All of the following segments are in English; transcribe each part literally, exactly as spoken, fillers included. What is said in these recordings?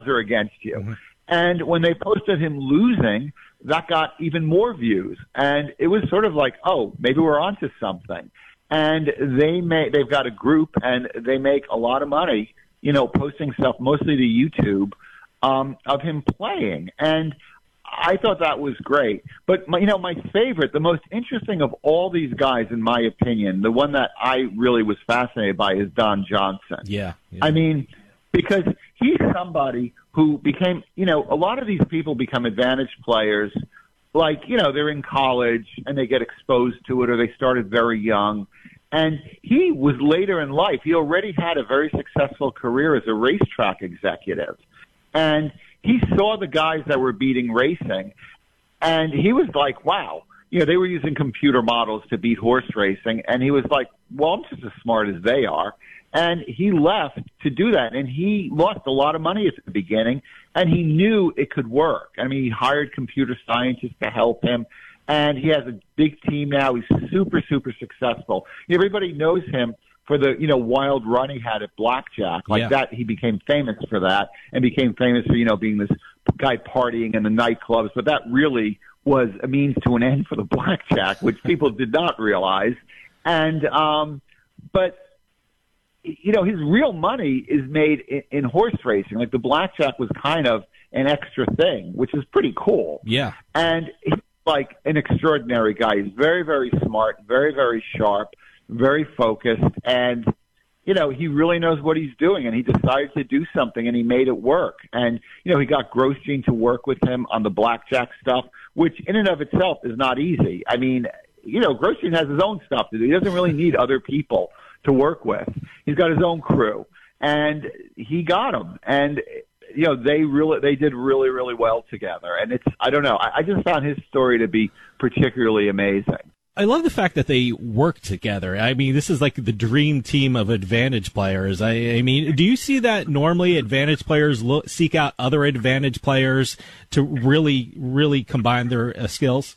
are against you. Mm-hmm. And when they posted him losing, that got even more views. And it was sort of like, oh, maybe we're onto something. And they may, they've got a group, and they make a lot of money, you know, posting stuff mostly to YouTube um, of him playing. And I thought that was great. But, my, you know, my favorite, the most interesting of all these guys, in my opinion, the one that I really was fascinated by is Don Johnson. Yeah. yeah. I mean, because he's somebody who became, you know, a lot of these people become advantage players. Like, you know, they're in college and they get exposed to it, or they started very young. And he was later in life. He already had a very successful career as a racetrack executive. And he saw the guys that were beating racing, and he was like, wow. You know, they were using computer models to beat horse racing, and he was like, well, I'm just as smart as they are. And he left to do that, and he lost a lot of money at the beginning, and he knew it could work. I mean, he hired computer scientists to help him, and he has a big team now. He's super, super successful. Everybody knows him for the, you know, wild run he had at blackjack. Like yeah. that, he became famous for that, and became famous for, you know, being this guy partying in the nightclubs. But that really was a means to an end for the blackjack, which people did not realize. And, um, but, you know, his real money is made in, in horse racing. Like the blackjack was kind of an extra thing, which is pretty cool. Yeah. And he's like an extraordinary guy. He's very, very smart, very, very sharp, very focused, and, you know, he really knows what he's doing, and he decided to do something, and he made it work. And, you know, he got Grosjean to work with him on the blackjack stuff, which in and of itself is not easy. I mean, you know, Grosjean has his own stuff to do. He doesn't really need other people to work with. He's got his own crew, and he got them. And, you know, they really, they did really, really well together. And it's, I don't know, I, I just found his story to be particularly amazing. I love the fact that they work together. I mean, this is like the dream team of advantage players. I, I mean, do you see that normally advantage players look, seek out other advantage players to really, really combine their uh, skills?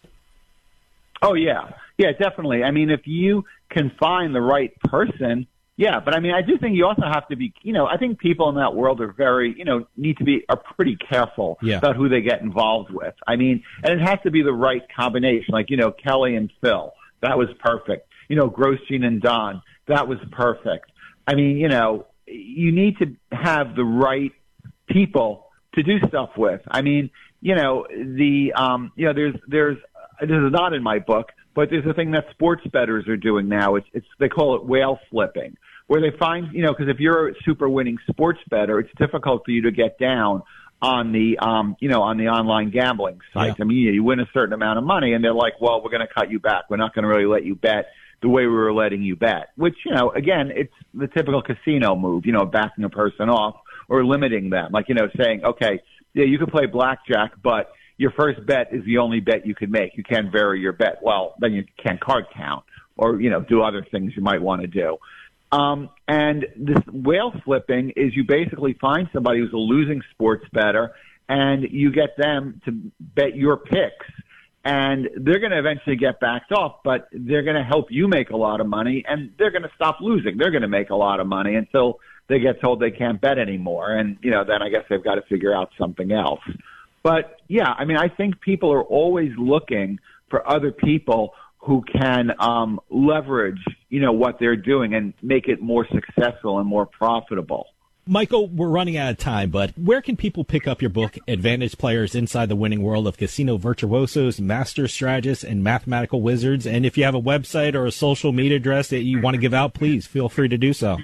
Oh, yeah. Yeah, definitely. I mean, if you can find the right person, yeah. But, I mean, I do think you also have to be, you know, I think people in that world are very, you know, need to be, are pretty careful yeah. about who they get involved with. I mean, and it has to be the right combination. Like, you know, Kelly and Phil, that was perfect. You know, Grosjean and Don, that was perfect. I mean, you know, you need to have the right people to do stuff with. I mean, you know, the, um, you know, there's, there's, this is not in my book, but there's a thing that sports bettors are doing now. It's, it's, they call it whale flipping, where they find, you know, because if you're a super winning sports bettor, it's difficult for you to get down on the, um, you know, on the online gambling sites. Yeah. I mean, you, you win a certain amount of money, and they're like, well, we're going to cut you back. We're not going to really let you bet the way we were letting you bet, which, you know, again, it's the typical casino move, you know, backing a person off or limiting them. Like, you know, saying, okay, yeah, you can play blackjack, but your first bet is the only bet you can make. You can't vary your bet. Well, then you can't card count or, you know, do other things you might want to do. Um, and this whale flipping is you basically find somebody who's a losing sports bettor, and you get them to bet your picks. And they're going to eventually get backed off, but they're going to help you make a lot of money, and they're going to stop losing. They're going to make a lot of money until they get told they can't bet anymore. And, you know, then I guess they've got to figure out something else. But, yeah, I mean, I think people are always looking for other people who can um, leverage, you know, what they're doing and make it more successful and more profitable. Michael, we're running out of time, but where can people pick up your book, Advantage Players Inside the Winning World of Casino Virtuosos, Master Strategists, and Mathematical Wizards? And if you have a website or a social media address that you want to give out, please feel free to do so.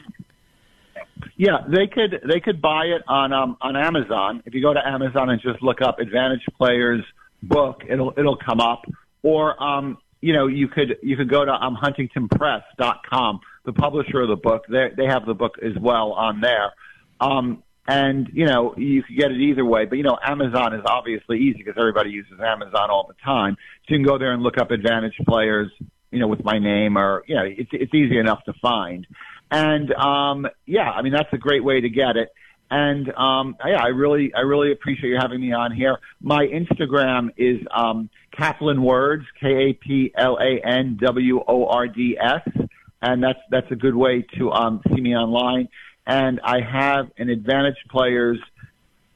Yeah, they could they could buy it on um, on Amazon. If you go to Amazon and just look up Advantage Players book, it'll it'll come up. Or um, you know, you could you could go to um, Huntington Press dot com, the publisher of the book. They they have the book as well on there. Um, and you know, you could get it either way. But you know, Amazon is obviously easy because everybody uses Amazon all the time. So you can go there and look up Advantage Players, you know, with my name, or you know, it's it's easy enough to find. And, um, yeah, I mean, that's a great way to get it. And, um, yeah, I really, I really appreciate you having me on here. My Instagram is, um, Kaplan Words, K A P L A N W O R D S. And that's, that's a good way to, um, see me online. And I have an Advantage Players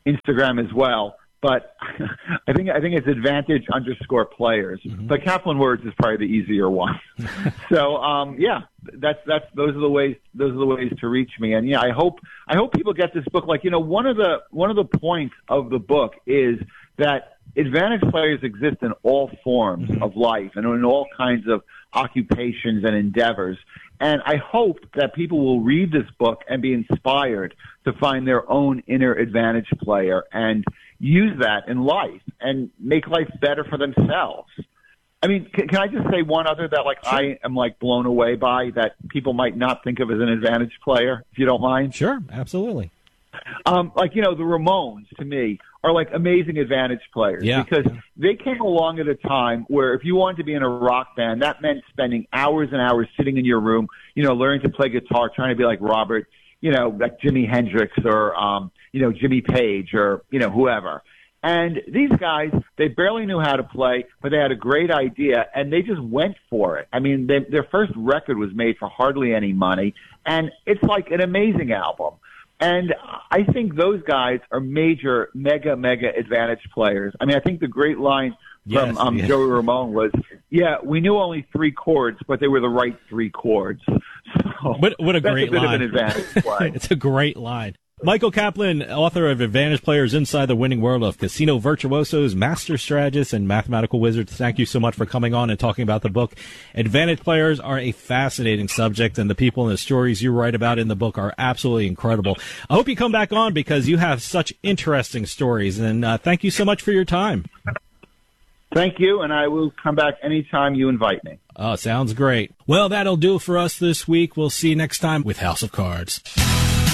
Instagram as well. But I think I think it's advantage underscore players. Mm-hmm. But Kaplan Words is probably the easier one. so um, yeah, that's that's those are the ways those are the ways to reach me. And yeah, I hope I hope people get this book. Like you know, one of the one of the points of the book is that advantage players exist in all forms mm-hmm. of life and in all kinds of occupations and endeavors. And I hope that people will read this book and be inspired to find their own inner advantage player and use that in life and make life better for themselves. I mean, can, can I just say one other that, like, sure. I am, like, blown away by that people might not think of as an advantage player, if you don't mind? Sure, absolutely. Um, like, you know, the Ramones, to me, are, like, amazing advantage players. Yeah. Because they came along at a time where if you wanted to be in a rock band, that meant spending hours and hours sitting in your room, you know, learning to play guitar, trying to be like Robert, you know, like Jimi Hendrix or, um, you know, Jimmy Page or, you know, whoever. And these guys, they barely knew how to play, but they had a great idea, and they just went for it. I mean, they, their first record was made for hardly any money, and it's like an amazing album. And I think those guys are major, mega, mega advantage players. I mean, I think the great line from yes, um, yes. Joey Ramone was, yeah, we knew only three chords, but they were the right three chords. So what, what a that's great a bit line. Of an advantage play. It's a great line. Michael Kaplan, author of Advantage Players Inside the Winning World of Casino Virtuosos, Master Strategists, and Mathematical Wizards. Thank you so much for coming on and talking about the book. Advantage players are a fascinating subject, and the people and the stories you write about in the book are absolutely incredible. I hope you come back on because you have such interesting stories, and uh, thank you so much for your time. Thank you, and I will come back anytime you invite me. Oh, sounds great. Well, that'll do it for us this week. We'll see you next time with House of Cards.